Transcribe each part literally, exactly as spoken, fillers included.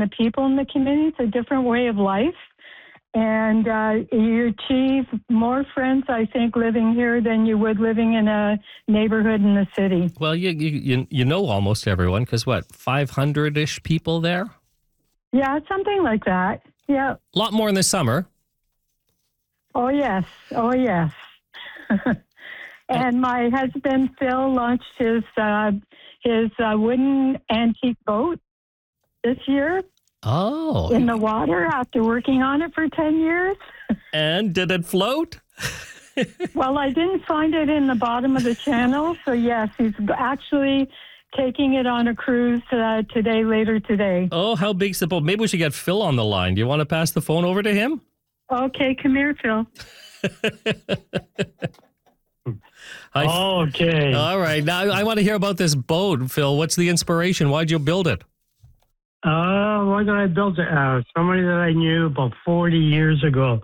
the people in the community. It's a different way of life. And uh, you achieve more friends, I think, living here than you would living in a neighborhood in the city. Well, you you you know almost everyone because what, five hundred-ish people there? Yeah, something like that. Yeah. A lot more in the summer. Oh, yes. Oh, yes. And my husband, Phil, launched his, uh, his uh, wooden antique boat this year. Oh. In the water after working on it for ten years. And did it float? Well, I didn't find it in the bottom of the channel. So, yes, he's actually taking it on a cruise uh, today, later today. Oh, how big's the boat? Maybe we should get Phil on the line. Do you want to pass the phone over to him? Okay, come here, Phil. Hi. Okay. All right. Now, I want to hear about this boat, Phil. What's the inspiration? Why'd you build it? Uh, why did I build it? Uh, somebody that I knew about forty years ago.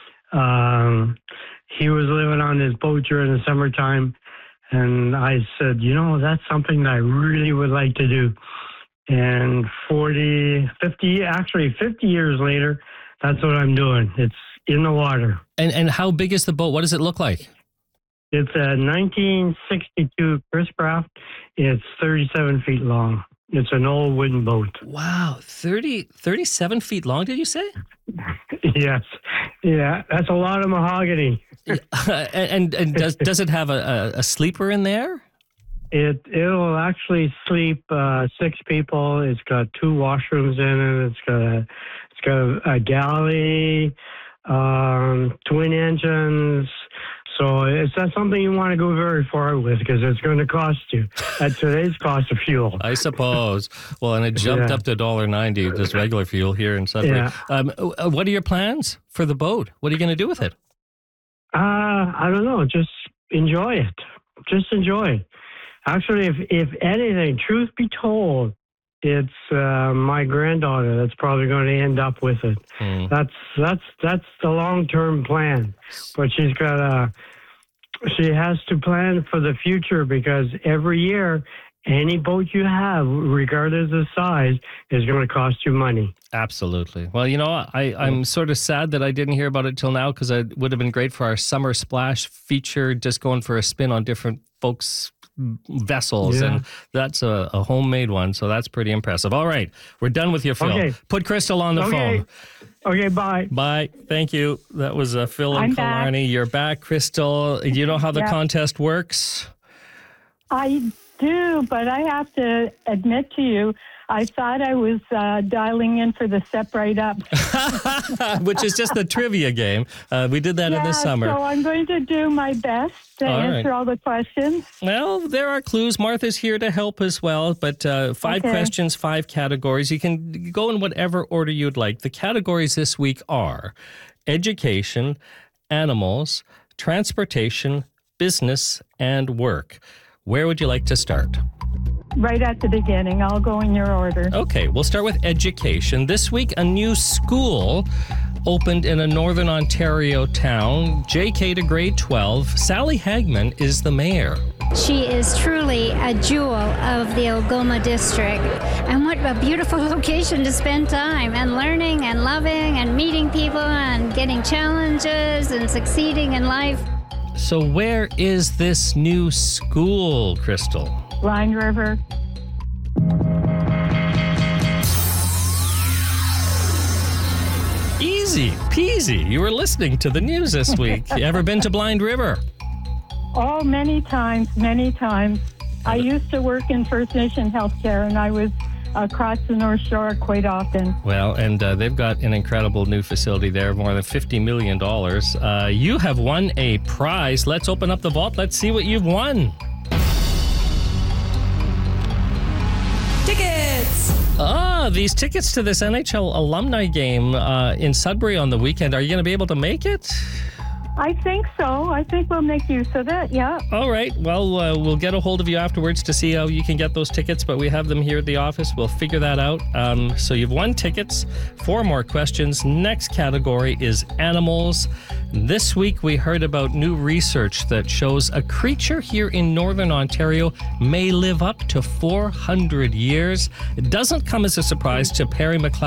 Um, he was living on his boat during the summertime, and I said, you know, that's something that I really would like to do. And forty, fifty, actually fifty years later, that's what I'm doing. It's in the water. And and how big is the boat? What does it look like? It's a nineteen sixty-two Chris Craft. It's thirty-seven feet long. It's an old wooden boat. Wow, thirty, thirty-seven feet long, did you say? Yes. Yeah, that's a lot of mahogany. and and, and does, does it have a, a, a sleeper in there? It, it'll actually sleep uh, six people. It's got two washrooms in it. It's got a, it's got a, a galley, um, twin engines. So it's not something you want to go very far with because it's going to cost you at today's cost of fuel. I suppose. Well, and it jumped Yeah. up to one dollar ninety, just regular fuel here in Sudbury. Yeah. Um, uh, what are your plans for the boat? What are you going to do with it? Uh, I don't know. Just enjoy it. Just enjoy it. Actually, if, if anything, truth be told, it's uh, my granddaughter that's probably going to end up with it. Hmm. That's that's that's the long term plan. But she's got a she has to plan for the future because every year, any boat you have, regardless of size, is going to cost you money. Absolutely. Well, you know, I, I'm sort of sad that I didn't hear about it till now because it would have been great for our summer splash feature, just going for a spin on different folks' vessels. Yeah. And that's a, a homemade one, so that's pretty impressive. All right, we're done with you, Phil. Okay. Put Crystal on the Okay. phone. Okay, bye. Bye. Thank you. That was uh, Phil and I'm back. Killarney. You're back, Crystal. You know how the Yep. contest works? I do, but I have to admit to you, I thought I was uh, dialing in for the Step Right Up. Which is just the trivia game. Uh, we did that yeah, in the summer. so I'm going to do my best to All answer right. all the questions. Well, there are clues. Martha's here to help as well, but uh, five Okay. questions, five categories. You can go in whatever order you'd like. The categories this week are education, animals, transportation, business, and work. Where would you like to start? Right at the beginning. I'll go in your order. Okay, we'll start with education. This week, a new school opened in a Northern Ontario town, J K to grade twelve. Sally Hagman is the mayor. She is truly a jewel of the Algoma district. And what a beautiful location to spend time and learning and loving and meeting people and getting challenges and succeeding in life. So where is this new school, Crystal? Blind River. Easy peasy. You were listening to the news this week. You ever been to Blind River? Oh, many times, many times. I used to work in First Nation healthcare, and I was across the North Shore quite often. Well, and uh, they've got an incredible new facility there, more than fifty million dollars. Uh, you have won a prize. Let's open up the vault. Let's see what you've won. Tickets! Ah, these tickets to this N H L alumni game uh, in Sudbury on the weekend. Are you going to be able to make it? I think so. I think we'll make use of it, yeah. All right. Well, uh, we'll get a hold of you afterwards to see how you can get those tickets, but we have them here at the office. We'll figure that out. Um, so you've won tickets. Four more questions. Next category is animals. This week we heard about new research that shows a creature here in Northern Ontario may live up to four hundred years. It doesn't come as a surprise to Perry McLeod.